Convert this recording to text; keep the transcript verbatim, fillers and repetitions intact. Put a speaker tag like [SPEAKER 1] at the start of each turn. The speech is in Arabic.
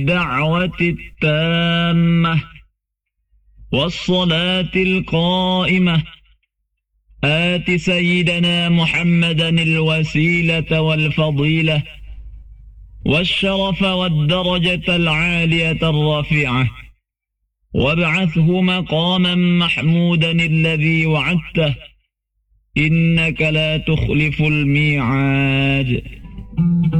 [SPEAKER 1] الدعوة التامة والصلاة القائمة آت سيدنا محمدا الوسيلة والفضيلة والشرف والدرجة العالية الرفيعة وابعثه مقاما محمودا الذي وعدته إنك لا تخلف الميعاد.